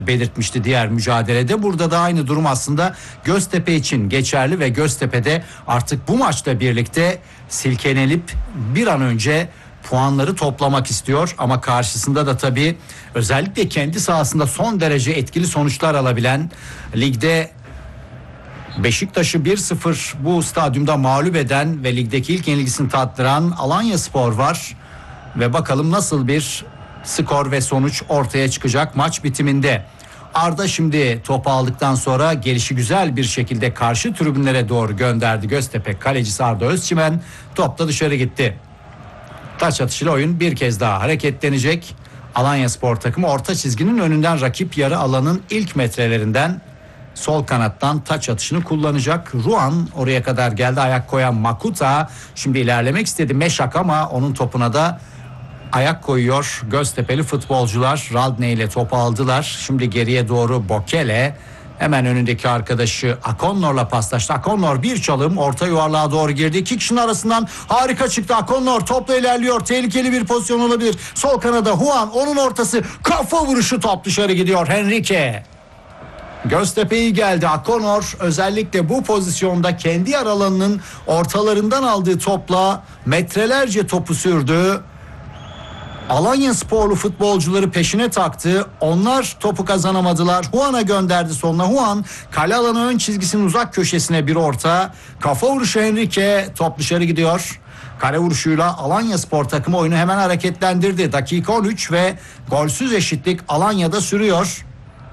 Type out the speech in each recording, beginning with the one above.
belirtmişti diğer mücadelede. Burada da aynı durum aslında Göztepe için geçerli ve Göztepe'de artık bu maçla birlikte silkelenip bir an önce puanları toplamak istiyor. Ama karşısında da tabii özellikle kendi sahasında son derece etkili sonuçlar alabilen, ligde Beşiktaş'ı 1-0 bu stadyumda mağlup eden ve ligdeki ilk yenilgisini tattıran Alanyaspor var. Ve bakalım nasıl bir skor ve sonuç ortaya çıkacak maç bitiminde. Arda şimdi topu aldıktan sonra gelişi güzel bir şekilde karşı tribünlere doğru gönderdi. Göztepe kalecisi Arda Özçimen, top da dışarı gitti. Taç atışıyla oyun bir kez daha hareketlenecek. Alanyaspor takımı orta çizginin önünden rakip yarı alanın ilk metrelerinden sol kanattan taç atışını kullanacak. Ruan oraya kadar geldi, ayak koyan Makuta şimdi ilerlemek istedi Meşak ama onun topuna da ayak koyuyor Göztepe'li futbolcular. Radne ile topu aldılar. Şimdi geriye doğru Bokele hemen önündeki arkadaşı Akonnor'la paslaştı. Akonnor bir çalım orta yuvarlığa doğru girdi. İki kişinin arasından harika çıktı. Akonnor topla ilerliyor. Tehlikeli bir pozisyon olabilir. Sol kanada Juan, onun ortası, kafa vuruşu, top dışarı gidiyor. Henrique. Göztepe iyi geldi. Akonnor özellikle bu pozisyonda kendi alanının ortalarından aldığı topla metrelerce topu sürdü. Alanyasporlu futbolcuları peşine taktı. Onlar topu kazanamadılar. Juan'a gönderdi sonuna. Juan kale alanı ön çizgisinin uzak köşesine bir orta. Kafa vuruşu Henrique, top dışarı gidiyor. Kale vuruşuyla Alanyaspor takımı oyunu hemen hareketlendirdi. Dakika 13 ve golsüz eşitlik Alanya'da sürüyor.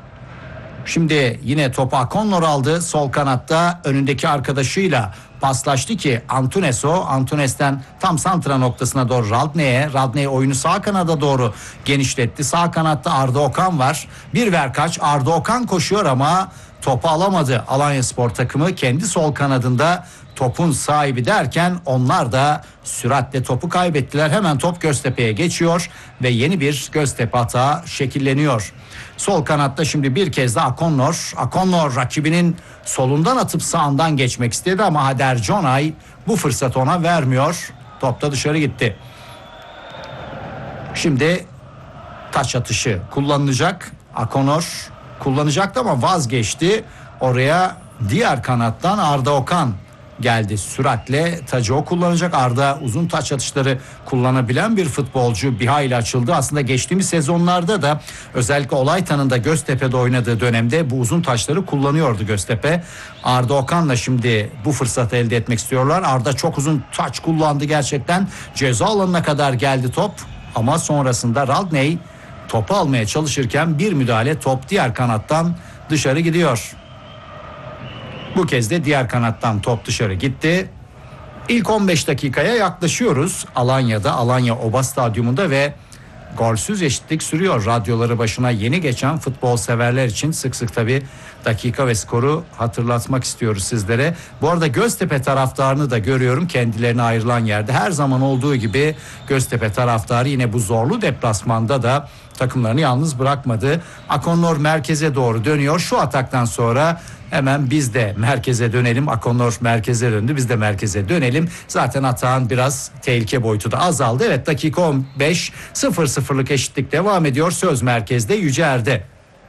Şimdi yine topu Akonnor aldı. Sol kanatta önündeki arkadaşıyla paslaştı ki Antunes'ten tam santra noktasına doğru Radne'ye oyunu sağ kanada doğru genişletti. Sağ kanatta Arda Okan var. Bir ver kaç, Arda Okan koşuyor ama topu alamadı. Alanyaspor takımı kendi sol kanadında topun sahibi derken onlar da süratle topu kaybettiler. Hemen top Göztepe'ye geçiyor ve yeni bir Göztepe hata şekilleniyor. Sol kanatta şimdi bir kez de Akonnor rakibinin solundan atıp sağından geçmek istedi ama Hader Conay bu fırsatı ona vermiyor. Top da dışarı gitti. Şimdi taç atışı kullanılacak. Akonnor kullanacaktı ama vazgeçti. Oraya diğer kanattan Arda Okan geldi. Süratle tacı o kullanacak. Arda uzun taç atışları kullanabilen bir futbolcu. Bir hayli açıldı. Aslında geçtiğimiz sezonlarda da özellikle Olaytan'ın da Göztepe'de oynadığı dönemde bu uzun taçları kullanıyordu Göztepe. Arda Okan'la şimdi bu fırsatı elde etmek istiyorlar. Arda çok uzun taç kullandı gerçekten. Ceza alanına kadar geldi top. Ama sonrasında Radney topu almaya çalışırken bir müdahale, top diğer kanattan dışarı gidiyor. Bu kez de diğer kanattan top dışarı gitti. İlk 15 dakikaya yaklaşıyoruz. Alanya Oba Stadyumunda ve golsüz eşitlik sürüyor. Radyoları başına yeni geçen futbol severler için sık sık tabii dakika ve skoru hatırlatmak istiyoruz sizlere. Bu arada Göztepe taraftarını da görüyorum kendilerine ayrılan yerde. Her zaman olduğu gibi Göztepe taraftarı yine bu zorlu deplasmanda da takımlarını yalnız bırakmadı. Akonnor merkeze doğru dönüyor. Şu ataktan sonra hemen biz de merkeze dönelim. Akonnor merkeze döndü. Biz de merkeze dönelim. Zaten atağın biraz tehlike boyutu da azaldı. Evet, dakika 15, 0-0'lık eşitlik devam ediyor. Söz merkezde Yüceer'de.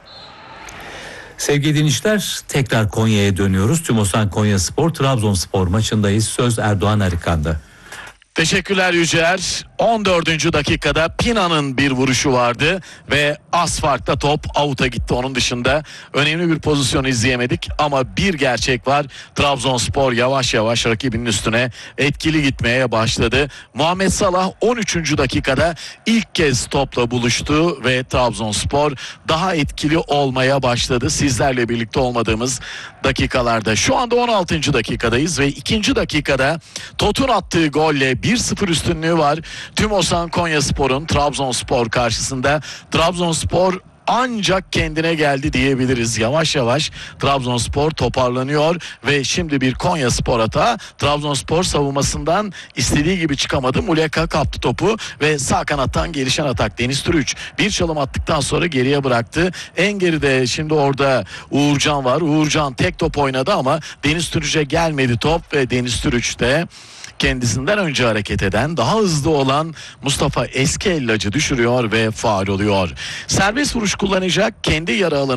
Sevgili dinleyiciler, tekrar Konya'ya dönüyoruz. TÜMOSAN Konyaspor Trabzonspor maçındayız. Söz Erdoğan Arıkan'da. Teşekkürler Yücel. 14. dakikada Pina'nın bir vuruşu vardı ve asfaltta top out'a gitti. Onun dışında önemli bir pozisyon izleyemedik ama bir gerçek var. Trabzonspor yavaş yavaş rakibinin üstüne etkili gitmeye başladı. Muhammed Salah 13. dakikada ilk kez topla buluştu ve Trabzonspor daha etkili olmaya başladı. Sizlerle birlikte olmadığımız dakikalarda. Şu anda 16. dakikadayız ve 2. dakikada Tot'un attığı golle 1-0 üstünlüğü var. TÜMOSAN Konyaspor'un Trabzonspor karşısında. Trabzonspor ancak kendine geldi diyebiliriz. Yavaş yavaş Trabzonspor toparlanıyor ve şimdi bir Konyaspor hata. Trabzonspor savunmasından istediği gibi çıkamadı. Muleka kaptı topu ve sağ kanattan gelişen atak. Deniz Türüç bir çalım attıktan sonra geriye bıraktı. En geride şimdi orada Uğurcan var. Uğurcan tek top oynadı ama Deniz Türüç'e gelmedi top ve Deniz Türüç de kendisinden önce hareket eden, daha hızlı olan Mustafa Eskellacı düşürüyor ve faul oluyor. Serbest vuruş kullanacak, kendi yarı alanı